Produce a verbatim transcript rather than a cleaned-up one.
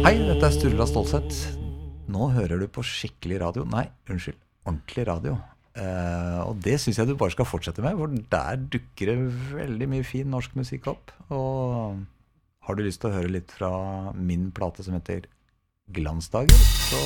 Hei, dette er Sturla Stålsett. Nå hører du på skikkelig radio. Nei, unnskyld, ordentlig radio. Eh, og det synes jeg du bare skal fortsette med, for der dukker det veldig mye fin norsk musikk opp. Og har du lyst til å høre litt fra min plate som heter Glansdager, så